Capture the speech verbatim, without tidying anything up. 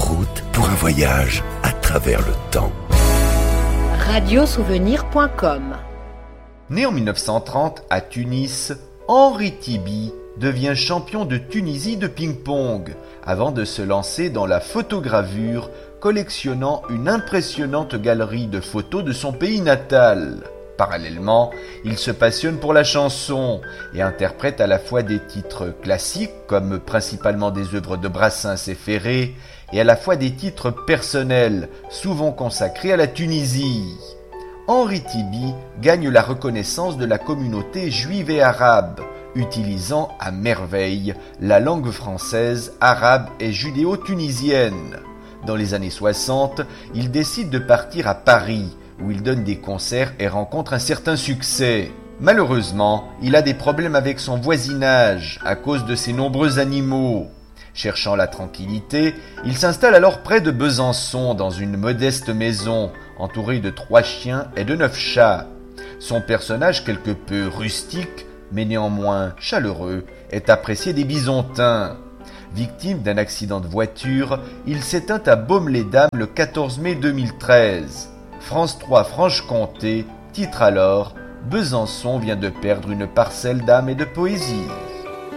route pour un voyage à travers le temps. radiosouvenir point com. Né en mille neuf cent trente à Tunis, Henri Tibi devient champion de Tunisie de ping-pong avant de se lancer dans la photogravure, collectionnant une impressionnante galerie de photos de son pays natal. Parallèlement, il se passionne pour la chanson et interprète à la fois des titres classiques, comme principalement des œuvres de Brassens et Ferré, et à la fois des titres personnels, souvent consacrés à la Tunisie. Henri Tibi gagne la reconnaissance de la communauté juive et arabe, utilisant à merveille la langue française, arabe et judéo-tunisienne. Dans les années soixante, il décide de partir à Paris, où il donne des concerts et rencontre un certain succès. Malheureusement, il a des problèmes avec son voisinage à cause de ses nombreux animaux. Cherchant la tranquillité, il s'installe alors près de Besançon dans une modeste maison, entourée de trois chiens et de neuf chats. Son personnage quelque peu rustique, mais néanmoins chaleureux, est apprécié des Bisontins. Victime d'un accident de voiture, il s'éteint à Baume-les-Dames le quatorze mai deux mille treize. France trois Franche-Comté titre alors « Besançon vient de perdre une parcelle d'âme et de poésie ».